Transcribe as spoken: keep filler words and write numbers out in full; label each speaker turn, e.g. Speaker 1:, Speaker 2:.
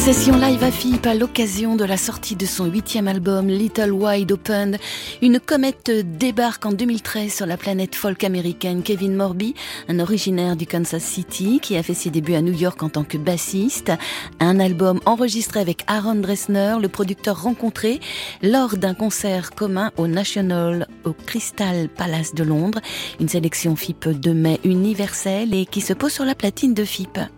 Speaker 1: Session live à Phippe à l'occasion de la sortie de son huitième album Little Wide Open. Une comète débarque en deux mille treize sur la planète folk américaine. Kevin Morby, un originaire du Kansas City qui a fait ses débuts à New York en tant que bassiste. Un album enregistré avec Aaron Dresner, le producteur rencontré lors d'un concert commun au National au Crystal Palace de Londres. Une sélection Phippe de mai universelle et qui se pose sur la platine de Phippe.